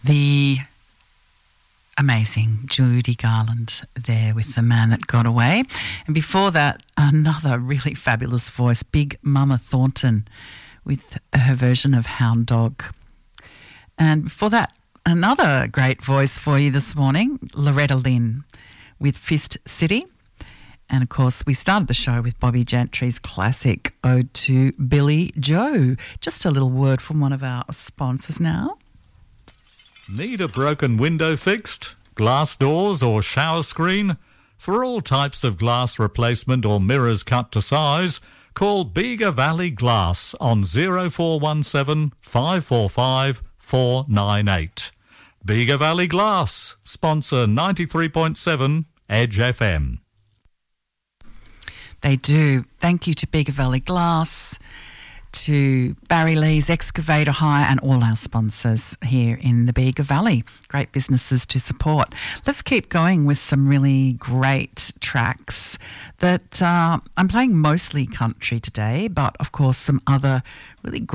The amazing Judy Garland there with The Man That Got Away. And before that, another really fabulous voice, Big Mama Thornton with her version of Hound Dog. And before that, another great voice for you this morning, Loretta Lynn with Fist City. And, of course, we started the show with Bobby Gentry's classic Ode to Billy Joe. Just a little word from one of our sponsors now. Need a broken window fixed, glass doors or shower screen? For all types of glass replacement or mirrors cut to size, call Bega Valley Glass on 0417 545 498. Bega Valley Glass, sponsor 93.7 Edge FM. They do. Thank you to Bega Valley Glass, to Barry Lee's Excavator Hire and all our sponsors here in the Bega Valley. Great businesses to support. Let's keep going with some really great tracks that I'm playing mostly country today, but of course some other really great